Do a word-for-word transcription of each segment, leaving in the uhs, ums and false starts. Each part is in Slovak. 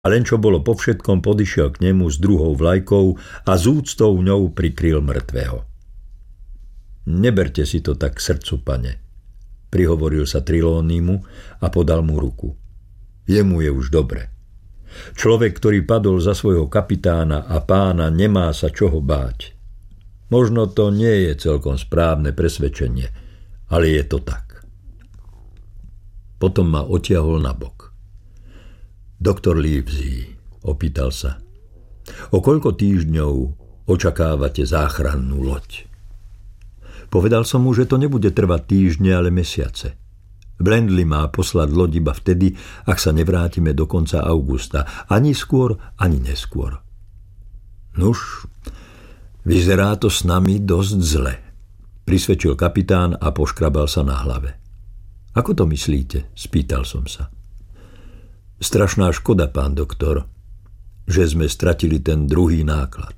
A len čo bolo po všetkom, podišiel k nemu s druhou vlajkou a z úctou ňou prikryl mŕtvého. Neberte si to tak k srdcu, pane, prihovoril sa Trilónimu a podal mu ruku. Jemu je už dobre. Človek, ktorý padol za svojho kapitána a pána, nemá sa čoho báť. Možno to nie je celkom správne presvedčenie, ale je to tak. Potom ma otiahol nabok. Doktor Livesey, opýtal sa, o koľko týždňov očakávate záchrannú loď? Povedal som mu, že to nebude trvať týždne, ale mesiace. Blendley má poslať loď iba vtedy, ak sa nevrátime do konca augusta. Ani skôr, ani neskôr. Nuž, vyzerá to s nami dosť zle, prisvedčil kapitán a poškrabal sa na hlave. Ako to myslíte? Spýtal som sa. Strašná škoda, pán doktor, že sme stratili ten druhý náklad.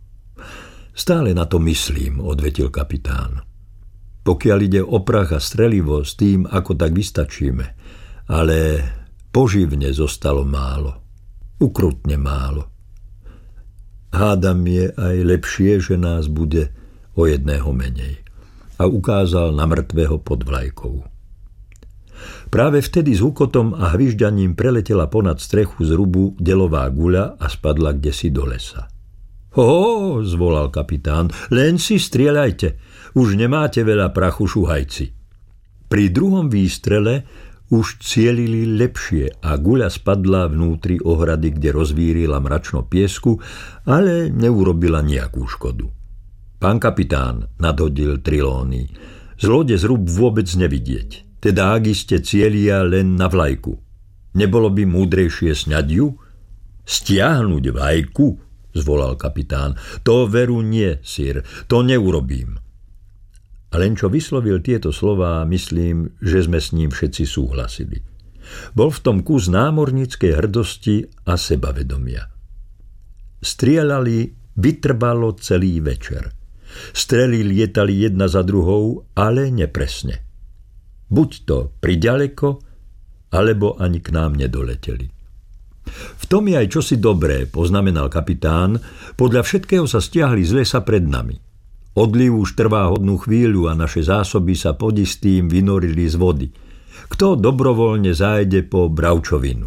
Stále na to myslím, odvetil kapitán. Pokiaľ ide o prach a strelivo, s tým ako tak vystačíme, ale poživne zostalo málo. Ukrutne málo. Hádam je aj lepšie, že nás bude o jedného menej. A ukázal na mŕtvého pod vlajkou. Práve vtedy s hukotom a hvižďaním preletela ponad strechu z rubu delová guľa a spadla kdesi do lesa. Ho, zvolal kapitán, len si strieľajte. Už nemáte veľa prachu, šuhajci. Pri druhom výstrele už cielili lepšie a guľa spadla vnútri ohrady, kde rozvírila mračno piesku, ale neurobila nejakú škodu. Pán kapitán, nadhodil Trilóny, z lode zrub vôbec nevidieť, teda ak iste cielia len na vlajku. Nebolo by múdrejšie sňať ju? Stiahnuť vlajku? Zvolal kapitán. To veru nie, sir, to neurobím. A len čo vyslovil tieto slová, myslím, že sme s ním všetci súhlasili. Bol v tom kus námorníckej hrdosti a sebavedomia. Strieľali vytrvalo celý večer. Strely lietali jedna za druhou, ale nepresne. Buď to priďaleko, alebo ani k nám nedoleteli. V tom je aj čosi dobré, poznamenal kapitán, podľa všetkého sa stiahli z lesa pred nami. Odliv už trvá hodnú chvíľu a naše zásoby sa podistým vynorili z vody. Kto dobrovoľne zájde po bravčovinu?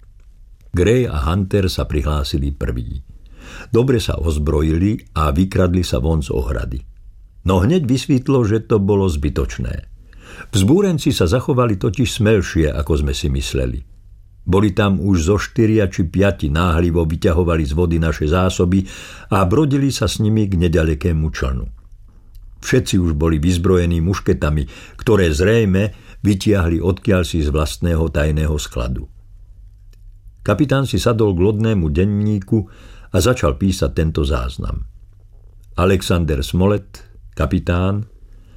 Gray a Hunter sa prihlásili prví. Dobre sa ozbrojili a vykradli sa von z ohrady. No hneď vysvetlo, že to bolo zbytočné. Vzbúrenci sa zachovali totiž smelšie, ako sme si mysleli. Boli tam už zo štyria či piati náhlivo vyťahovali z vody naše zásoby a brodili sa s nimi k nedalekému člnu. Všetci už boli vyzbrojení mušketami, ktoré zrejme vytiahli odkiaľsi z vlastného tajného skladu. Kapitán si sadol k lodnému denníku a začal písať tento záznam. Alexander Smollett, kapitán,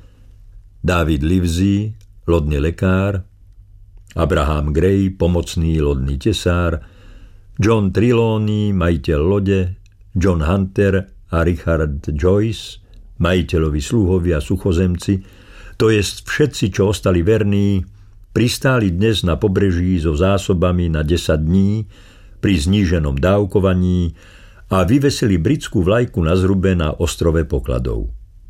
David Livesey, lodný lekár, Abraham Gray, pomocný lodný tesár, John Trelawney, majiteľ lode, John Hunter a Richard Joyce, majiteľovi sluhovia suchozemci, to jest všetci, čo ostali verní, pristáli dnes na pobreží so zásobami na desať dní pri zníženom dávkovaní a vyvesili britskú vlajku na zrube na ostrove pokladov.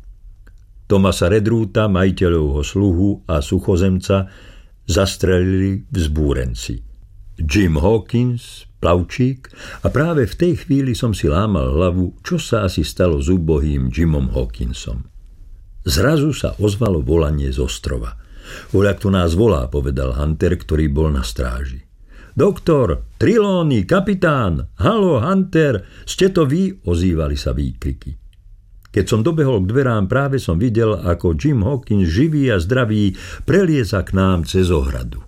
Thomasa Redruta, majiteľovho sluhu a suchozemca, zastrelili vzbúrenci. Jim Hawkins, plavčík, a práve v tej chvíli som si lámal hlavu, čo sa asi stalo s úbohým Jimom Hawkinsom. Zrazu sa ozvalo volanie z ostrova. Voľak to nás volá, povedal Hunter, ktorý bol na stráži. Doktor, Trelawney, kapitán, halo, Hunter, ste to vy? Ozývali sa výkriky. Keď som dobehol k dverám, práve som videl, ako Jim Hawkins, živý a zdravý, prelieza k nám cez ohradu.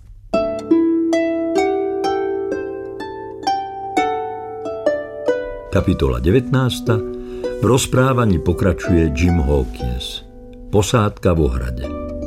Kapitola devätnásta. V rozprávaní pokračuje Jim Hawkins. Posádka v ohrade.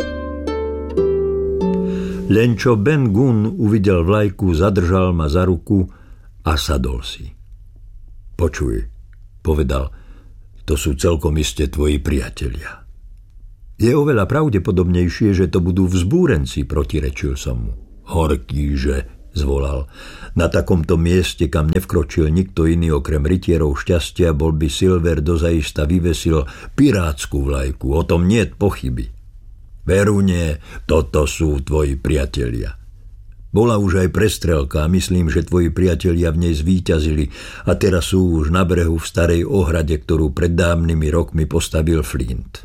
Len čo Ben Gunn uvidel vlajku, zadržal ma za ruku a sadol si. Počuj, povedal, to sú celkom iste tvoji priatelia. Je oveľa pravdepodobnejšie, že to budú vzbúrenci, protirečil som mu. Horký, že, zvolal. Na takomto mieste, kam nevkročil nikto iný okrem rytierov šťastia, bol by Silver dozaista vyvesil pirátsku vlajku. O tom niet pochyby. Veru nie, toto sú tvoji priatelia. Bola už aj prestrelka a myslím, že tvoji priatelia v nej zvíťazili a teraz sú už na brehu v starej ohrade, ktorú pred dávnymi rokmi postavil Flint.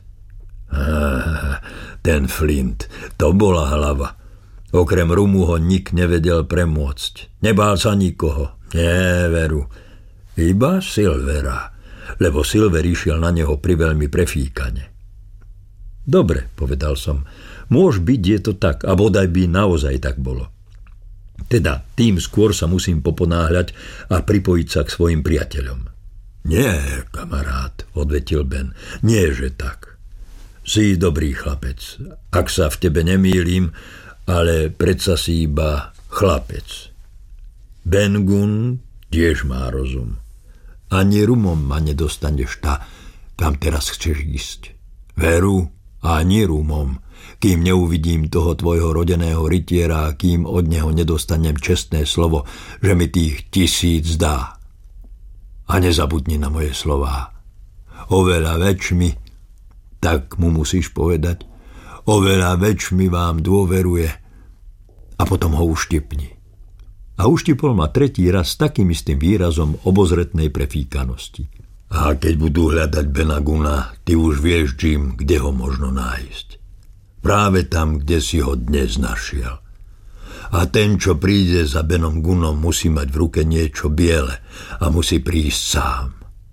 Ah, ten Flint, to bola hlava. Okrem rumu ho nik nevedel premôcť. Nebál sa nikoho. Nie, veru. Iba Silvera, lebo Silver išiel na neho priveľmi prefíkane. Dobre, povedal som. Môž byť, je to tak, a bodaj by naozaj tak bolo. Teda tým skôr sa musím poponáhľať a pripojiť sa k svojim priateľom. Nie, kamarát, odvetil Ben. Nie, že tak. Si dobrý chlapec. Ak sa v tebe nemýlim, ale predsa si iba chlapec. Ben Gunn tiež má rozum. Ani rumom ma nedostaneš ta, kam teraz chceš ísť. Veru, ani rumom, kým neuvidím toho tvojho rodeného rytiera a kým od neho nedostanem čestné slovo, že mi tých tisíc dá. A nezabudni na moje slová. Oveľa väčšmi, tak mu musíš povedať, oveľa väčšmi vám dôveruje, a potom ho uštipni. A uštipol ma tretí raz s takým istým výrazom obozretnej prefíkanosti. A keď budú hľadať Bena Gunna, ty už vieš, Jim, kde ho možno nájsť. Práve tam, kde si ho dnes našiel. A ten, čo príde za Benom Gunnom, musí mať v ruke niečo biele a musí prísť sám.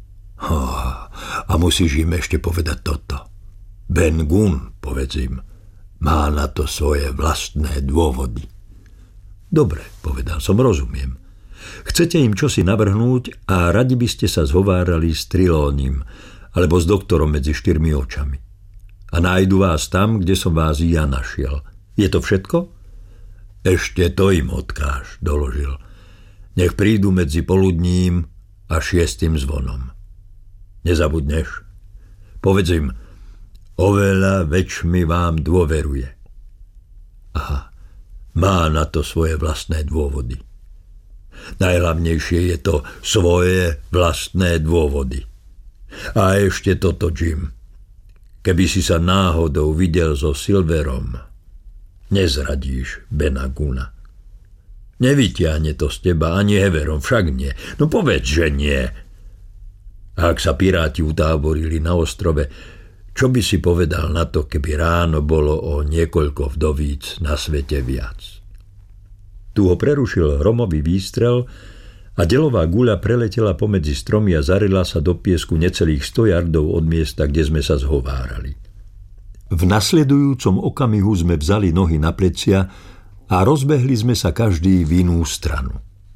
Oh, a musíš im ešte povedať toto. Ben Gunn, povedz im, má na to svoje vlastné dôvody. Dobre, povedal som, rozumiem. Chcete im čosi navrhnúť a radi by ste sa zhovárali s Trelawnym alebo s doktorom medzi štyrmi očami. A nájdu vás tam, kde som vás i ja našiel. Je to všetko? Ešte to im odkáž, doložil. Nech prídu medzi poludním a šiestým zvonom. Nezabudneš? Povedz im, oveľa väčšmi vám dôveruje. Aha, má na to svoje vlastné dôvody. Najhlavnejšie je to svoje vlastné dôvody. A ešte toto, Jim. Keby si sa náhodou videl so Silverom, nezradíš Bena Gunna. Nevytiahne to z teba ani Heverom, však nie. No povedz, že nie. A ak sa piráti utáborili na ostrove, čo by si povedal na to, keby ráno bolo o niekoľko vdovíc na svete viac? Tu ho prerušil hromový výstrel a delová guľa preletela pomedzi stromy a zarila sa do piesku necelých sto jardov od miesta, kde sme sa zhovárali. V nasledujúcom okamihu sme vzali nohy na plecia a rozbehli sme sa každý v inú stranu.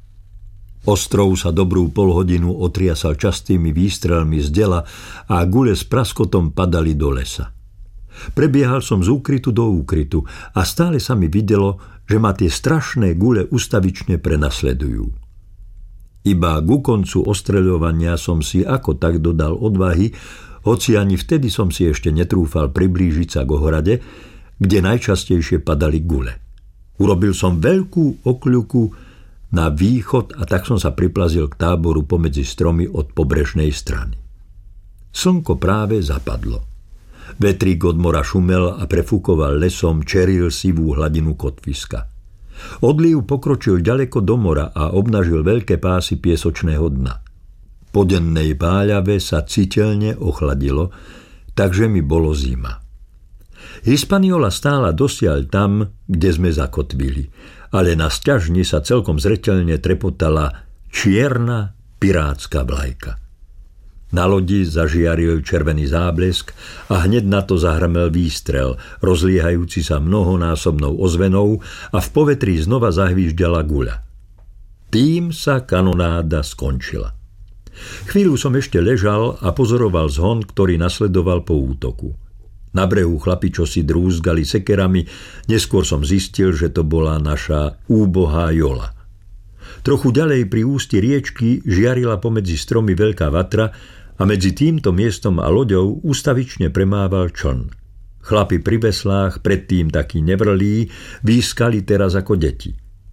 Ostrov sa dobrú polhodinu otriasal častými výstrelmi z dela a gule s praskotom padali do lesa. Prebiehal som z úkrytu do úkrytu a stále sa mi videlo, že ma tie strašné gule ustavične prenasledujú. Iba ku koncu ostreľovania som si ako tak dodal odvahy, hoci ani vtedy som si ešte netrúfal priblížiť sa k ohrade, kde najčastejšie padali gule. Urobil som veľkú okľuku na východ a tak som sa priplazil k táboru pomedzi stromy od pobrežnej strany. Slnko práve zapadlo. Vetrík od mora šumel a prefúkoval lesom, čeril sivú hladinu kotviska. Odliv pokročil ďaleko do mora a obnažil veľké pásy piesočného dna. Po dennej páľave sa citeľne ochladilo, takže mi bolo zima. Hispaniola stála dosiaľ tam, kde sme zakotvili, ale na sťažni sa celkom zreteľne trepotala čierna pirátska vlajka. Na lodi zažiaril červený záblesk a hneď na to zahrmel výstrel, rozliehajúci sa mnohonásobnou ozvenou a v povetrí znova zahvížďala guľa. Tým sa kanonáda skončila. Chvíľu som ešte ležal a pozoroval zhon, ktorý nasledoval po útoku. Na brehu chlapi čosi drúzgali sekerami, neskôr som zistil, že to bola naša úbohá jola. Trochu ďalej pri ústi riečky žiarila pomedzi stromy veľká vatra a medzi týmto miestom a loďou ústavične premával čln. Chlapi pri veslách, predtým takí nevrlí, výskali teraz ako deti.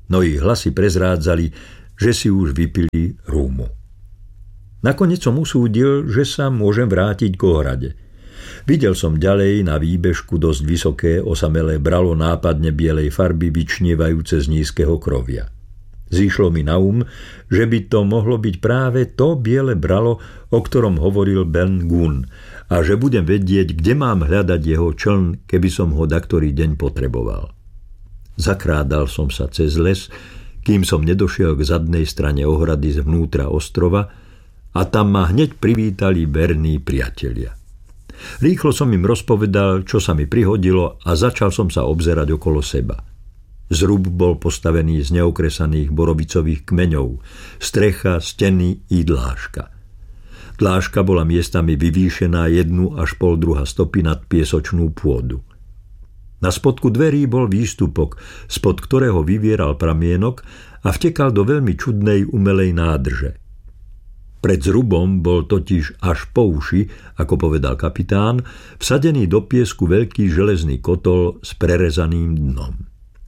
no ich hlasy prezrádzali, že si už vypili rúmu. Nakoniec som usúdil, že sa môžem vrátiť k ohrade. Videl som ďalej na výbežku dosť vysoké osamelé bralo nápadne bielej farby vyčnievajúce z nízkeho krovia. Zišlo mi na um, že by to mohlo byť práve to biele bralo, o ktorom hovoril Ben Gunn, a že budem vedieť, kde mám hľadať jeho čln, keby som ho daktorý deň potreboval. Zakrádal som sa cez les, kým som nedošiel k zadnej strane ohrady zvnútra ostrova, a tam ma hneď privítali verní priatelia. Rýchlo som im rozpovedal, čo sa mi prihodilo, a začal som sa obzerať okolo seba. Zrub bol postavený z neokresaných borovicových kmeňov, strecha, steny i dláška. Dláška bola miestami vyvýšená jednu až pol druha stopy nad piesočnú pôdu. Na spodku dverí bol výstupok, spod ktorého vyvieral pramienok a vtekal do veľmi čudnej umelej nádrže. Pred zrubom bol totiž až po uši, ako povedal kapitán, vsadený do piesku veľký železný kotol s prerezaným dnom.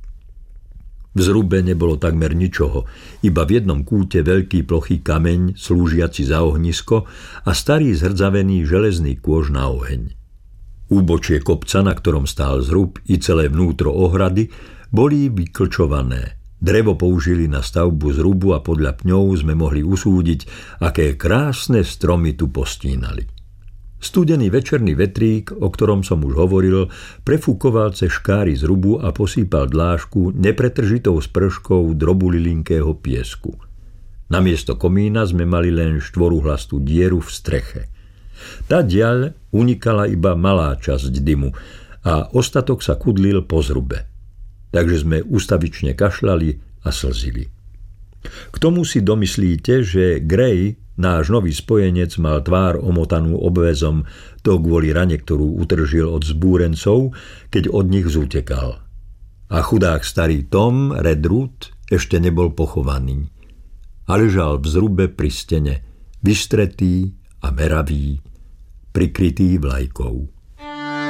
V zrube nebolo takmer ničoho, iba v jednom kúte veľký plochý kameň, slúžiaci za ohnisko, a starý zhrdzavený železný kôž na oheň. Úbočie kopca, na ktorom stál zrub, i celé vnútro ohrady boli vyklčované. Drevo použili na stavbu zrubu a podľa pňov sme mohli usúdiť, aké krásne stromy tu postínali. Studený večerný vetrík, o ktorom som už hovoril, prefúkoval cez škáry zrubu a posýpal dlášku nepretržitou sprškou drobulilinkého piesku. Namiesto komína sme mali len štvoruhlastú dieru v streche. Tadiaľ unikala iba malá časť dymu a ostatok sa kudlil po zrube. Takže sme ustavične kašľali a slzili. K tomu si domyslíte, že Gray, náš nový spojenec, mal tvár omotanú obväzom, to kvôli rane, ktorú utržil od zbúrencov, keď od nich zútekal. A chudák starý Tom Redruth ešte nebol pochovaný. A ležal v zrube pri stene, vystretý a meravý, prikrytý vlajkou.